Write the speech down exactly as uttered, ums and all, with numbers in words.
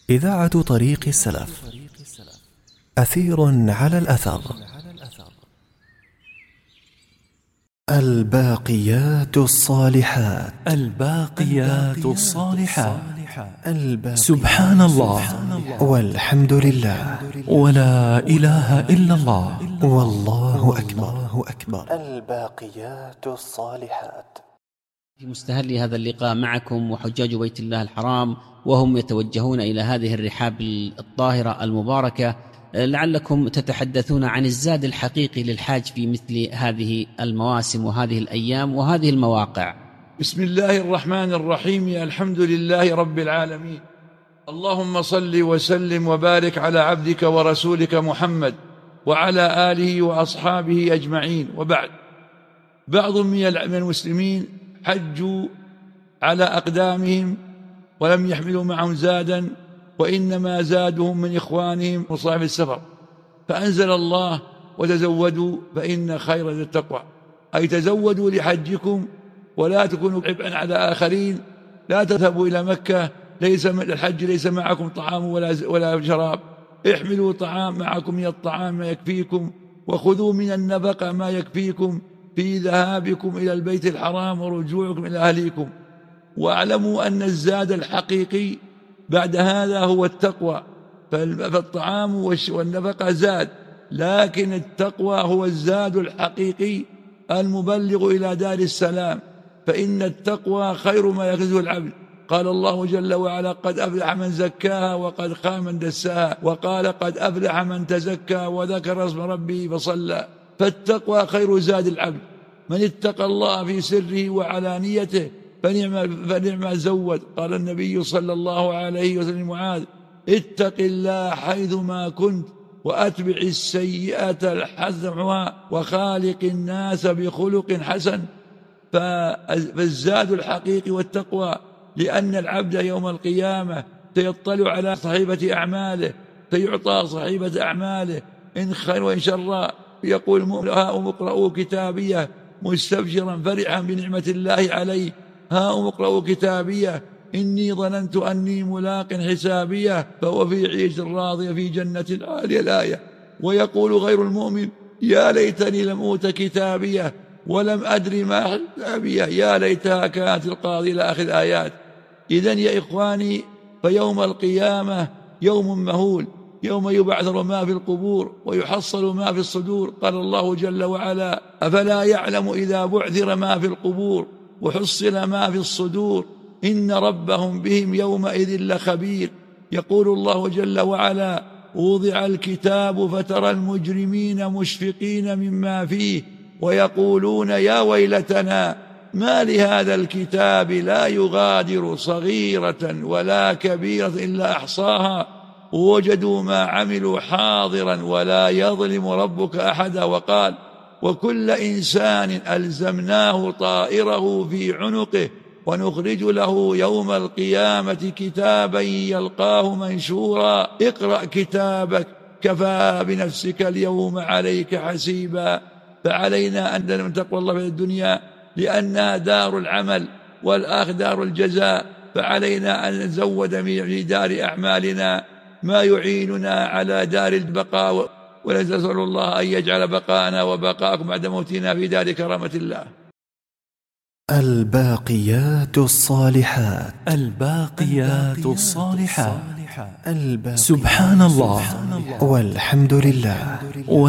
إذاعة طريق السلف. أثير على الأثر. الباقيات الصالحات. الباقيات الصالحات. سبحان الله والحمد لله ولا إله إلا الله والله أكبر. الباقيات الصالحات. في مستهل هذا اللقاء معكم وحجاج بيت الله الحرام، وهم يتوجهون إلى هذه الرحاب الطاهرة المباركة، لعلكم تتحدثون عن الزاد الحقيقي للحاج في مثل هذه المواسم وهذه الأيام وهذه المواقع. بسم الله الرحمن الرحيم. الحمد لله رب العالمين، اللهم صل وسلم وبارك على عبدك ورسولك محمد وعلى آله وأصحابه أجمعين، وبعد. بعض من المسلمين حجوا على أقدامهم ولم يحملوا معهم زادا، وإنما زادهم من إخوانهم وصاحب السفر، فأنزل الله: وتزودوا فإن خير التقوى، أي تزودوا لحجكم ولا تكونوا عبئا على آخرين. لا تذهبوا إلى مكة ليس الحج ليس معكم طعام ولا ولا شراب، احملوا طعام معكم من الطعام ما يكفيكم، وخذوا من النفقة ما يكفيكم في ذهابكم إلى البيت الحرام ورجوعكم إلى أهليكم. واعلموا أن الزاد الحقيقي بعد هذا هو التقوى، فالطعام والنفقة زاد، لكن التقوى هو الزاد الحقيقي المبلغ إلى دار السلام، فإن التقوى خير ما يكنزه العبد. قال الله جل وعلا: قد أفلح من زكاها وقد خاب من دساها، وقال: قد أفلح من تزكى وذكر اسم ربه فصلى. فالتقوى خير زاد العبد، من اتقى الله في سره وعلانيته فنعم, فنعم زود. قال النبي صلى الله عليه وسلم: معاذ، اتق الله حيثما كنت وأتبع السيئة الحسنة وخالق الناس بخلق حسن. فالزاد الحقيقي والتقوى، لأن العبد يوم القيامة سيطلع على صحيفة أعماله، فيعطى صحيفة أعماله إن خير وإن شر. يقول المؤمن: هاؤم اقرءوا كتابيه مستبشرا فرحا بنعمة الله عليه، هاؤم اقرءوا كتابيه إني ظننت أني ملاق حسابيه فهو في عيش راضية في جنة عالية. الآية. ويقول غير المؤمن: يا ليتني لم أوت كتابيه ولم أدري ما حسابيه، يا ليتها كانت القاضية، إلى آخر الآيات. إذن يا إخواني، فيوم القيامة يوم مهول، يوم يبعثر ما في القبور ويحصل ما في الصدور. قال الله جل وعلا: أفلا يعلم إذا بعثر ما في القبور وحصل ما في الصدور إن ربهم بهم يومئذ لخبير. يقول الله جل وعلا: وضع الكتاب فترى المجرمين مشفقين مما فيه ويقولون يا ويلتنا ما لهذا الكتاب لا يغادر صغيرة ولا كبيرة إلا أحصاها ووجدوا ما عملوا حاضرا ولا يظلم ربك أحدا. وقال: وكل إنسان ألزمناه طائره في عنقه ونخرج له يوم القيامة كتابا يلقاه منشورا اقرأ كتابك كفى بنفسك اليوم عليك حسيبا. فعلينا أن نتقوى الله في الدنيا لأنها دار العمل والآخرة دار الجزاء، فعلينا أن نزود في دار أعمالنا ما يعيننا على دار البقاء، ونسأل الله أن يجعل بقاءنا وبقاءكم بعد موتنا في دار كرامة الله. الباقيات الصالحات. الباقيات الصالحات. سبحان الله والحمد لله